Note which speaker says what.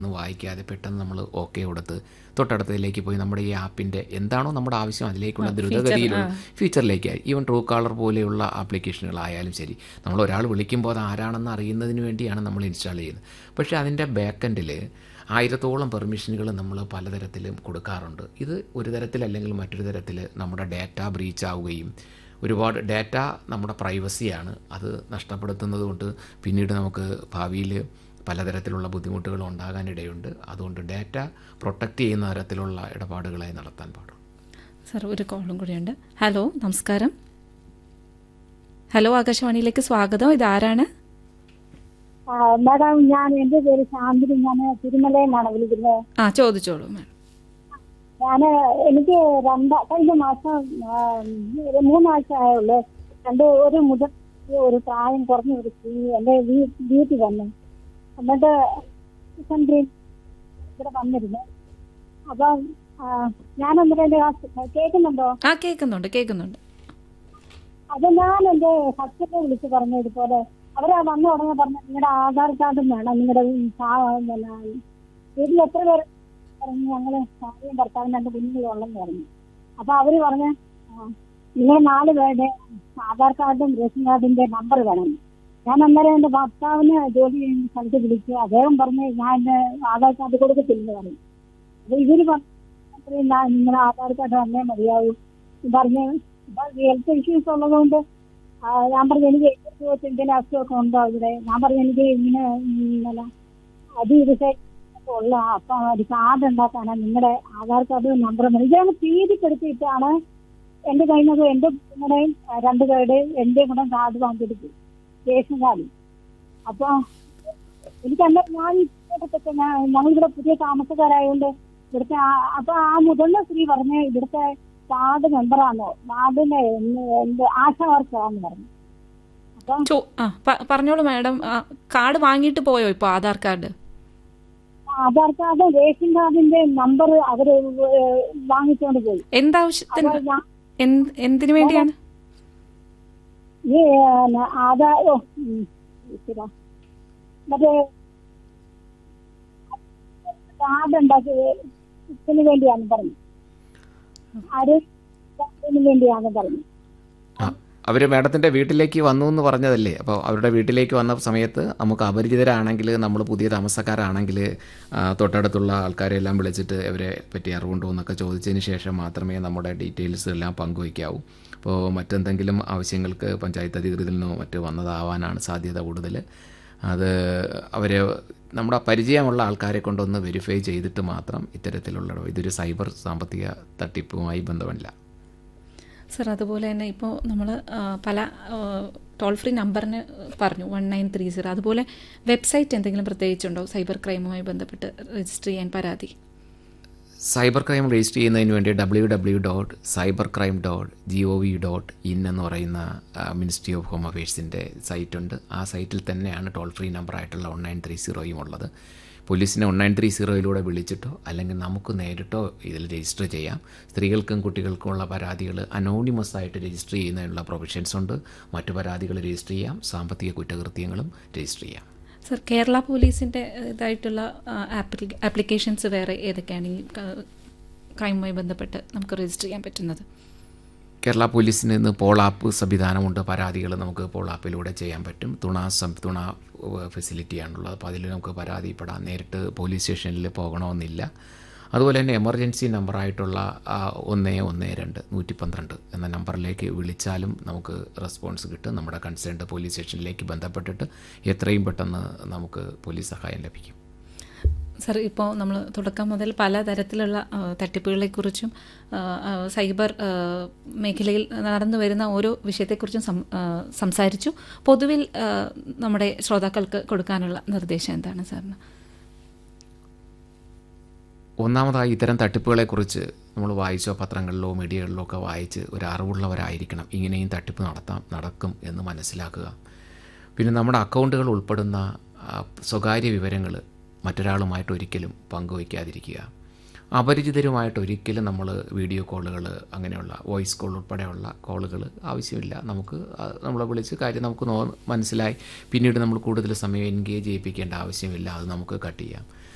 Speaker 1: വായിക്കാതെ പെട്ടെന്ന് നമ്മൾ ഓക്കെ കൊടുത്ത് തൊട്ടടുത്തതിലേക്ക് പോയി നമ്മുടെ ഈ ആപ്പിൻ്റെ എന്താണോ നമ്മുടെ ആവശ്യം അതിലേക്കുള്ള ദ്രുതഗതിയിലുള്ള ഫീച്ചറിലേക്കായി ഈവൻ ട്രൂ കാളർ പോലെയുള്ള ആപ്ലിക്കേഷനുകളായാലും ശരി, നമ്മൾ ഒരാൾ വിളിക്കുമ്പോൾ അത് ആരാണെന്ന് അറിയുന്നതിന് വേണ്ടിയാണ് നമ്മൾ ഇൻസ്റ്റാൾ ചെയ്യുന്നത്. പക്ഷേ അതിൻ്റെ ബാക്കെൻഡിൽ 1000ഓളം പെർമിഷനുകൾ നമ്മൾ പലതരത്തിലും കൊടുക്കാറുണ്ട്. ഇത് ഒരു തരത്തിലല്ലെങ്കിൽ മറ്റൊരു തരത്തിൽ നമ്മുടെ ഡാറ്റ ബ്രീച്ച് ആവുകയും ഒരുപാട് ഡാറ്റ നമ്മുടെ പ്രൈവസിയാണ് അത് നഷ്ടപ്പെടുത്തുന്നത് കൊണ്ട് പിന്നീട് നമുക്ക് ഭാവിയിൽ പലതരത്തിലുള്ള ബുദ്ധിമുട്ടുകൾ ഉണ്ടാകാനിടയുണ്ട്. അതുകൊണ്ട് ഡാറ്റ പ്രൊട്ടക്റ്റ് ചെയ്യുന്ന തരത്തിലുള്ള ഇടപാടുകളായി നടത്താൻ പാടും.
Speaker 2: സാർ, ഒരു കോളും കൂടിയുണ്ട്. ഹലോ, നമസ്കാരം. ഹലോ, ആകാശവാണിയിലേക്ക് സ്വാഗതം. ഇതാരാണ്?
Speaker 3: മാഡം, എൻ്റെ പേര് ശാന്തിനി. ഞാൻ തിരുമലയിൽ നിന്നാണ് വിളിക്കുന്നത്.
Speaker 2: ചോദിച്ചോളൂ മാഡം.
Speaker 3: എനിക്ക് കഴിഞ്ഞ മാസം 3 ആഴ്ചയായുള്ളൂ ഒരു മുതൽ ഒരു പ്രായം കുറഞ്ഞ ഒരു സ്ത്രീ എൻ്റെ വീട്ടിൽ വന്നു. എന്നിട്ട് ഇവിടെ വന്നിരുന്നു. അപ്പം ഞാനൊന്നിട്ട് കേൾക്കുന്നുണ്ടോ?
Speaker 2: കേൾക്കുന്നുണ്ട്.
Speaker 3: അത് ഞാൻ എൻ്റെ ഹസ്ബൻഡിനെ വിളിച്ച് പറഞ്ഞു, ഇതുപോലെ അവരാ വന്ന ഉടനെ പറഞ്ഞു നിങ്ങളുടെ ആധാർ കാർഡും വേണം, നിങ്ങളുടെ വീട്ടിൽ എത്ര പേര് പറഞ്ഞു, ഞങ്ങള് ഭാര്യയും ഭർത്താവും 2 കുഞ്ഞുങ്ങളുള്ളെന്ന് പറഞ്ഞു. അപ്പൊ അവര് പറഞ്ഞ നിങ്ങൾ 4 പേരുടെ ആധാർ കാർഡും റേഷൻ കാർഡിന്റെ നമ്പർ വേണം. ഞാൻ അന്നേരം എന്റെ ഭർത്താവിന് ജോലി ചെയ്യുന്ന സ്ഥലത്ത് വിളിച്ചു. അദ്ദേഹം പറഞ്ഞ് ഞാൻ എന്റെ ആധാർ കാർഡ് കൊടുക്കത്തില്ലെന്ന് പറഞ്ഞു. അപ്പൊ ഇവര് പറഞ്ഞു നിങ്ങളുടെ ആധാർ കാർഡ് വന്നേ മതിയാവും പറഞ്ഞ്. ഹെൽത്ത് ഇഷ്യൂസ് ഉള്ളതുകൊണ്ട് ഞാൻ പറഞ്ഞു എനിക്ക് എന്തെങ്കിലും അസുഖമൊക്കെ ഉണ്ടോ ഇവിടെ. ഞാൻ പറഞ്ഞു എനിക്ക് ഇങ്ങനെ അത് ഉള്ള അപ്പൊ ഒരു കാർഡ് ഉണ്ടാക്കാനാണ് നിങ്ങളുടെ ആധാർ കാർഡ് നമ്പർ മതി. ഇതാണ് ഭീതിപ്പെടുത്തിയിട്ടാണ് എന്റെ കയ്യിൽ നിന്ന് എന്റെ കുഞ്ഞുങ്ങളുടെയും 2 പേരുടെ എന്റെയും കൂടെ കാർഡ് വാങ്ങിയെടുത്തു, റേഷൻ കാർഡ്. അപ്പൊ എനിക്ക് എന്താ ഞങ്ങളിവിടെ പുതിയ താമസക്കാരായതുകൊണ്ട് ഇവിടുത്തെ അപ്പൊ ആ മുതിർന്ന സ്ത്രീ പറഞ്ഞ് ഇവിടുത്തെ വാർഡ് മെമ്പറാണോ, വാർഡിന്റെ ആശാ വർക്കറാന്ന് പറഞ്ഞു.
Speaker 2: പറഞ്ഞോളൂ മാഡം. കാർഡ് വാങ്ങിയിട്ട് പോയോ ഇപ്പൊ? ആധാർ കാർഡ്
Speaker 3: റേഷൻ കാർഡിന്റെ നമ്പർ അവര് വാങ്ങിച്ചോണ്ട് പോയി.
Speaker 2: എന്താവശ്യത്തിന്, എന്തിനു വേണ്ടിയാണ്?
Speaker 3: ഈ ആധാരോ മറ്റേ കാർഡ് ഉണ്ടാക്കിയതിന് വേണ്ടിയാണ് പറഞ്ഞു. ആരോഗ്യത്തിന് വേണ്ടിയാണ് പറഞ്ഞു.
Speaker 1: അവർ മാഡത്തിൻ്റെ വീട്ടിലേക്ക് വന്നു എന്ന് പറഞ്ഞതല്ലേ? അപ്പോൾ അവരുടെ വീട്ടിലേക്ക് വന്ന സമയത്ത് നമുക്ക് അപരിചിതരാണെങ്കിൽ, നമ്മൾ പുതിയ താമസക്കാരാണെങ്കിൽ തൊട്ടടുത്തുള്ള ആൾക്കാരെല്ലാം വിളിച്ചിട്ട് അവരെ പറ്റി അറിവുണ്ടോ എന്നൊക്കെ ചോദിച്ചതിന് ശേഷം മാത്രമേ നമ്മുടെ ഡീറ്റെയിൽസ് എല്ലാം പങ്കുവയ്ക്കാവൂ. അപ്പോൾ മറ്റെന്തെങ്കിലും ആവശ്യങ്ങൾക്ക് പഞ്ചായത്ത് അധികൃതരിൽ നിന്നോ മറ്റ് വന്നതാവാനാണ് സാധ്യത കൂടുതൽ. അത് അവരെ നമ്മുടെ പരിചയമുള്ള ആൾക്കാരെ കൊണ്ടൊന്ന് വെരിഫൈ ചെയ്തിട്ട് മാത്രം ഇത്തരത്തിലുള്ള ഇതൊരു സൈബർ സാമ്പത്തിക തട്ടിപ്പുമായി ബന്ധമില്ല.
Speaker 2: സർ, അതുപോലെ തന്നെ ഇപ്പോൾ നമ്മൾ പല ടോൾ ഫ്രീ നമ്പറിന് പറഞ്ഞു 1930. അതുപോലെ വെബ്സൈറ്റ് എന്തെങ്കിലും പ്രത്യേകിച്ചുണ്ടോ സൈബർ ക്രൈമുമായി ബന്ധപ്പെട്ട് രജിസ്റ്റർ ചെയ്യാൻ പരാതി?
Speaker 1: സൈബർ ക്രൈം രജിസ്റ്റർ ചെയ്യുന്നതിന് വേണ്ടി www.cybercrime.gov.in എന്ന് പറയുന്ന മിനിസ്ട്രി ഓഫ് ഹോം അഫയേഴ്സിൻ്റെ സൈറ്റുണ്ട്. ആ സൈറ്റിൽ തന്നെയാണ് ടോൾ ഫ്രീ നമ്പറായിട്ടുള്ള 1930 ഉള്ളത്. പോലീസിനെ 1930 വിളിച്ചിട്ടോ അല്ലെങ്കിൽ നമുക്ക് നേരിട്ടോ ഇതിൽ രജിസ്റ്റർ ചെയ്യാം. സ്ത്രീകൾക്കും കുട്ടികൾക്കുമുള്ള പരാതികൾ അനോണിമസ് ആയിട്ട് രജിസ്റ്റർ ചെയ്യുന്നതിനുള്ള പ്രൊവിഷൻസ് ഉണ്ട്. മറ്റു പരാതികൾ രജിസ്റ്റർ ചെയ്യാം. സാമ്പത്തിക കുറ്റകൃത്യങ്ങളും രജിസ്റ്റർ ചെയ്യാം.
Speaker 2: സർ, കേരള പോലീസിൻ്റെ ഇതായിട്ടുള്ള ആപ്ലിക്കേഷൻസ് വേറെ ഏതൊക്കെയാണ് ഈ ക്രൈമുമായി ബന്ധപ്പെട്ട് നമുക്ക് രജിസ്റ്റർ ചെയ്യാൻ പറ്റുന്നത്?
Speaker 1: കേരള പോലീസിന് ഇന്ന് പോൾ ആപ്പ് സംവിധാനമുണ്ട്. പരാതികൾ നമുക്ക് പോൾ ആപ്പിലൂടെ ചെയ്യാൻ പറ്റും. തുണ ഫെസിലിറ്റിയാണുള്ളത്. അപ്പോൾ അതിൽ നമുക്ക് പരാതിപ്പെടാം. നേരിട്ട് പോലീസ് സ്റ്റേഷനിൽ പോകണമെന്നില്ല. അതുപോലെ തന്നെ എമർജൻസി നമ്പറായിട്ടുള്ള 112 എന്ന നമ്പറിലേക്ക് വിളിച്ചാലും നമുക്ക് റെസ്പോൺസ് കിട്ടും. നമ്മുടെ കൺസേൺഡ് പോലീസ് സ്റ്റേഷനിലേക്ക് ബന്ധപ്പെട്ടിട്ട് എത്രയും പെട്ടെന്ന് നമുക്ക് പോലീസ് സഹായം ലഭിക്കും.
Speaker 2: സർ, ഇപ്പോൾ നമ്മൾ തുടക്കം മുതൽ പലതരത്തിലുള്ള തട്ടിപ്പുകളെക്കുറിച്ചും സൈബർ മേഖലയിൽ നടന്നു വരുന്ന ഓരോ വിഷയത്തെക്കുറിച്ചും സംസാരിച്ചു. പൊതുവിൽ നമ്മുടെ ശ്രോതാക്കൾക്ക് കൊടുക്കാനുള്ള നിർദ്ദേശം എന്താണ് സാറിന്?
Speaker 1: ഒന്നാമതായി ഇത്തരം തട്ടിപ്പുകളെക്കുറിച്ച് നമ്മൾ വായിച്ചോ പത്രങ്ങളിലോ മീഡിയകളിലോ ഒക്കെ വായിച്ച് ഒരു അറിവുള്ളവരായിരിക്കണം. ഇങ്ങനെയും തട്ടിപ്പ് നടക്കും എന്ന് മനസ്സിലാക്കുക. പിന്നെ നമ്മുടെ അക്കൗണ്ടുകൾ ഉൾപ്പെടുന്ന സ്വകാര്യ വിവരങ്ങൾ മറ്റൊരാളുമായിട്ട് ഒരിക്കലും പങ്കുവയ്ക്കാതിരിക്കുക. അപരിചിതരുമായിട്ട് ഒരിക്കലും നമ്മൾ വീഡിയോ കോളുകൾ, അങ്ങനെയുള്ള വോയിസ് കോൾ ഉൾപ്പെടെയുള്ള കോളുകൾ ആവശ്യമില്ല. നമ്മളെ വിളിച്ച് കാര്യം നമുക്ക് മനസ്സിലായി പിന്നീട് നമ്മൾ കൂടുതൽ സമയം എൻഗേജ് ചെയ്യിപ്പിക്കേണ്ട ആവശ്യമില്ല. അത് നമുക്ക് കട്ട് ചെയ്യാം.